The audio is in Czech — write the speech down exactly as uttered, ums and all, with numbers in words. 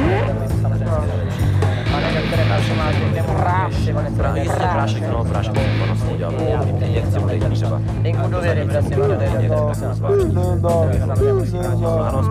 Jistě prášek, no, prášek to vlastně udělal. Injekci vody třeba. Tengo dovere, prosím, Ano,